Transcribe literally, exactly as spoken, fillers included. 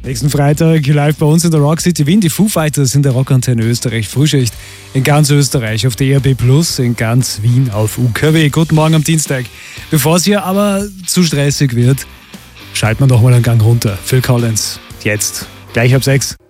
Nächsten Freitag live bei uns in der Rock City Wien. Die Foo Fighters in der Rockantenne Österreich. Frühschicht in ganz Österreich auf der E R B Plus, in ganz Wien auf U K W. Guten Morgen am Dienstag. Bevor es hier aber zu stressig wird, schalten wir noch mal einen Gang runter. Phil Collins, jetzt, gleich ab sechs.